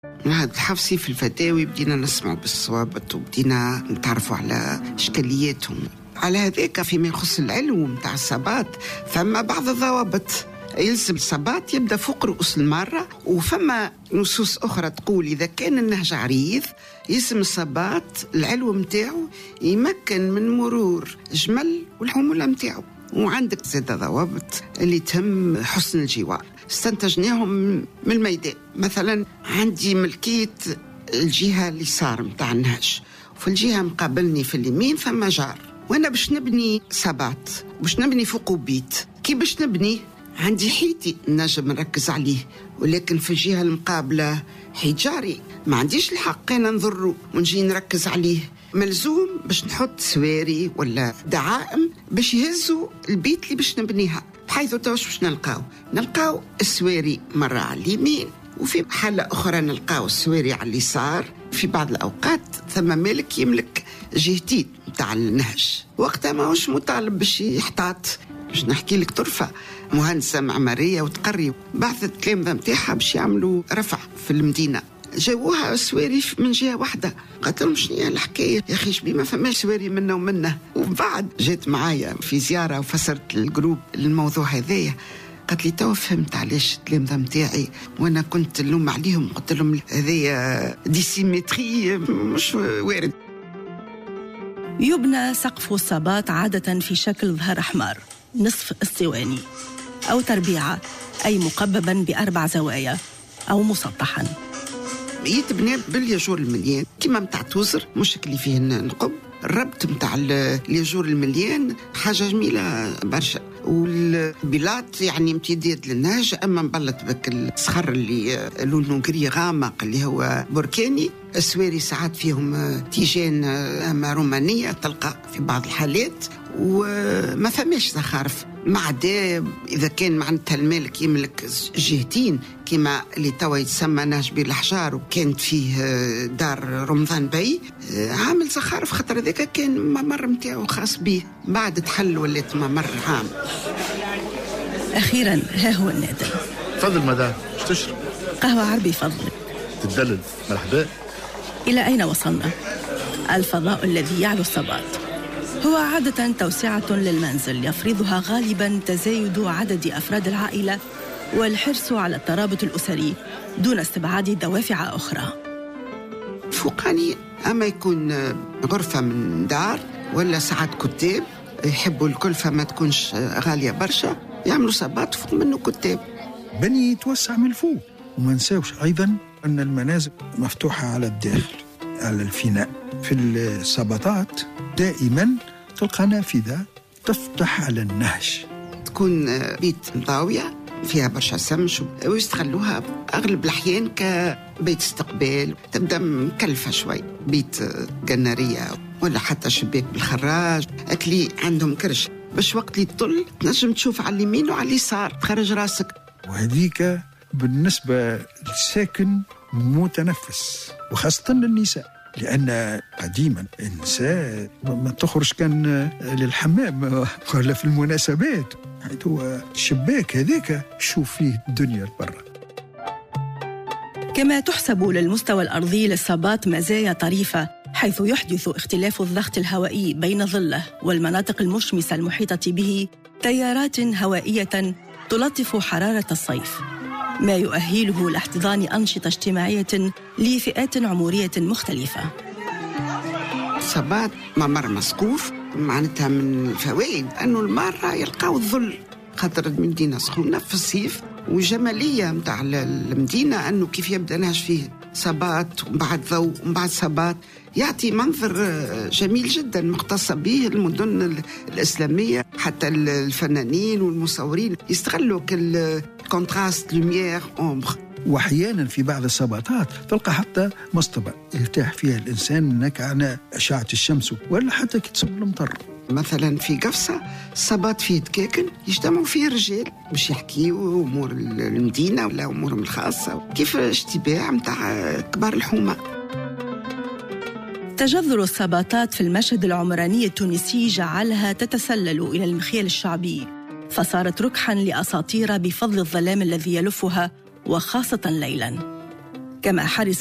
هذا الحفصي في الفتاوي بدينا نسمع بالصوابط وبدينا نتعرفوا على إشكالياتهم. على هذاك فيما يخص العلو متاع الصبات فما بعض الضوابط. يلزم الصبات يبدأ فوق رؤوس المارة، وفما نصوص أخرى تقول إذا كان النهج عريض يلزم الصبات العلو متاعه يمكن من مرور جمل والحمولة متاعه. وعندك زادة ضوابط اللي تهم حسن الجوار استنتجناهم من الميدان. مثلا عندي ملكية الجهة اليسار متاع النهج، وفي الجهة مقابلني في اليمين فما جار، وأنا باش نبني صبات باش نبني فوق بيت. كي باش نبني عندي حيتي نجم نركز عليه، ولكن في الجهة المقابلة حيت جاري ما عنديش الحق أنا نضره ونجي نركز عليه. ملزوم باش نحط سواري ولا دعائم باش يهزوا البيت اللي باش نبنيها، بحيث توش باش نلقاو السواري مرة على اليمين، وفي حالة أخرى نلقاو السواري على اليسار. في بعض الأوقات ثم مالك يملك جهتين متاع النهج، وقتها ما هوش مطالب باش يحتاط. باش نحكي لك طرفة مهندسة معمارية وتقري بعث التلامذة متاعها باش يعملوا رفع في المدينة، جاوها سواري من جهة واحدة. قلت لهم شنو هي الحكاية يا أخي شبي ما فماش سواري منه ومنه. وبعد جات معايا في زيارة وفسرت الجروب الموضوع هذايا، قالت لي تو فهمت علاش التلامذة متاعي وانا كنت نلوم عليهم. قلت لهم هذايا ديسيمتري مش وارد. يبنى سقف الصبات عادة في شكل ظهر أحمر نصف اسطواني أو تربيعة، أي مقببا ب4 زوايا أو مسطحا. يتبنى بالياجور المليان كما متاع توزر، مش اللي فيه نقب. الربط متاع الياجور المليان حاجة جميلة برشا، والبلاط يعني امتداد للنهج. أما مبلط بك الصخر اللي لونه قري غامق اللي هو بركاني. السواري ساعات فيهم تيجان أما رومانية تلقى في بعض الحالات، وما فماش زخارف. ما عدا إذا كان معناتها المالك يملك جهتين كما اللي توا يتسمى نهج بالأحجار، وكانت فيه دار رمضان بي عامل زخارف، خاطر ذاك كان ممر متاعه خاص به، بعد تحل ولات ممر عام. أخيرا ها هو النادل. تفضل مدام، ايش تشرب؟ قهوة عربي فضلك. تدلل. مرحبا. إلى أين وصلنا؟ الفضاء الذي يعلو الصبات هو عادة توسعة للمنزل يفرضها غالبا تزايد عدد أفراد العائلة والحرص على الترابط الأسري دون استبعاد دوافع أخرى. فوقاني أما يكون غرفة من دار ولا ساعات كتاب، يحبوا الكلفة ما تكونش غالية برشا، يعملوا صبات فوق منه كتاب. بني يتوسع من فوق. وما نساوش أيضا أن المنازل مفتوحة على الداخل على الفناء. في الصباتات دائما تلقى نافذة تفتح على النهج، تكون بيت ضاوية فيها برشا سمش، ويستغلوها أغلب الأحيان كبيت استقبال. تبدأ مكلفة شوي، بيت جنارية ولا حتى شباك بالخراج. أكلي عندهم كرش باش وقت اللي تطل تنجم تشوف على اليمين وعلى اليسار تخرج راسك. وهذيك بالنسبة للساكن متنفس، وخاصة للنساء، لأن قديما النساء ما تخرج كان للحمام ولا في المناسبات، هو الشباك هذاك شوف فيه الدنيا برا. كما تحسب للمستوى الأرضي للصبات مزايا طريفة، حيث يحدث اختلاف الضغط الهوائي بين ظله والمناطق المشمسة المحيطة به تيارات هوائية تلطف حرارة الصيف، ما يؤهله لاحتضان أنشطة اجتماعية لفئات عمرية مختلفة. صبات ممر مسقوف معناتها من الفوائد أنه المارة يلقاو الظل، خاطر المدينة سخونة في الصيف، وجمالية متاع المدينة أنه كيف يبدأ نهج فيه صبات وبعد ضوء وبعد صبات، يعطي منظر جميل جدا مختص به المدن الإسلامية. حتى الفنانين والمصورين يستغلوا الكونتراست لوميير أومبر. وأحيانا في بعض الصباتات تلقى حتى مصطبة يرتاح فيها الإنسان منك عن أشعة الشمس، ولا حتى كتصب المطر. مثلا في قفصة الصبات فيه دكاكن يجتمعوا فيه الرجال باش يحكيوا أمور المدينة ولا أمورهم الخاصة، كيف اشتباع متاع كبار الحومة. تجذر الصباتات في المشهد العمراني التونسي جعلها تتسلل إلى المخيل الشعبي، فصارت ركحاً لأساطير بفضل الظلام الذي يلفها وخاصة ليلاً. كما حرص